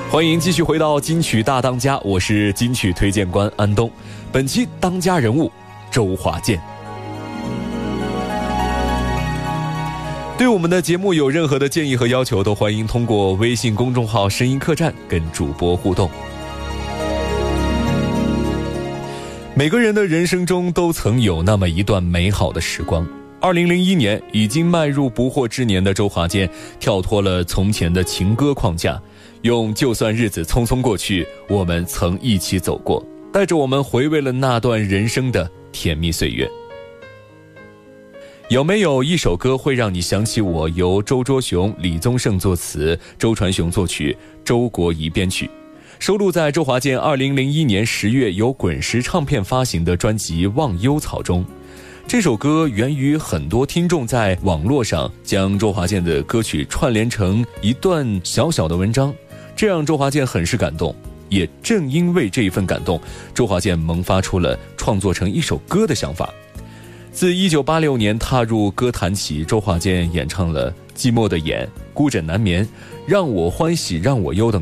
欢迎继续回到金曲大当家，我是金曲推荐官安东。本期当家人物周华健。对我们的节目有任何的建议和要求，都欢迎通过微信公众号声音客栈跟主播互动。每个人的人生中都曾有那么一段美好的时光。2001年，已经迈入不惑之年的周华健跳脱了从前的情歌框架，用就算日子匆匆过去，我们曾一起走过，带着我们回味了那段人生的甜蜜岁月。有没有一首歌会让你想起我？由周卓雄、李宗盛作词，周传雄作曲，周国仪编曲，收录在周华健2001年10月由滚石唱片发行的专辑《忘忧草》中。这首歌源于很多听众在网络上将周华健的歌曲串联成一段小小的文章，这让周华健很是感动。也正因为这一份感动，周华健萌发出了创作成一首歌的想法。自1986年踏入歌坛起，周华健演唱了《寂寞的眼》、《孤枕难眠》、《让我欢喜让我忧》等